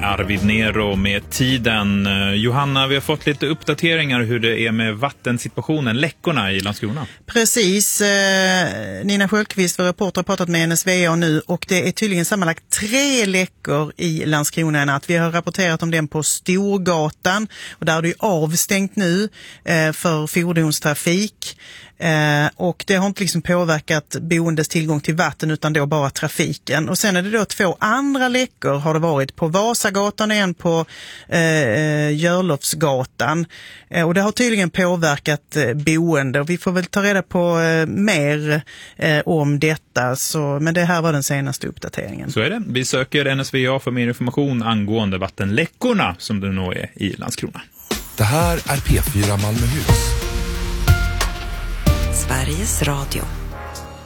Arvid Nero med Tiden. Johanna, vi har fått lite uppdateringar hur det är med vattensituationen, läckorna i Landskrona. Precis. Nina Sköldqvist, vår reporter, har pratat med NSVA nu och det är tydligen sammanlagt 3 läckor i Landskrona i natt. Vi har rapporterat om den på Storgatan och där är det avstängt nu för fordonstrafik. Och det har inte liksom påverkat boendes tillgång till vatten utan då bara trafiken. Och sen är det då 2 andra läckor har det varit på Vasagatan och en på Görlofsgatan. Och det har tydligen påverkat boende och vi får väl ta reda på mer om detta. Men det här var den senaste uppdateringen. Så är det. Vi söker NSVA för mer information angående vattenläckorna som det nu är i Landskrona. Det här är P4 Malmöhus. Sveriges Radio.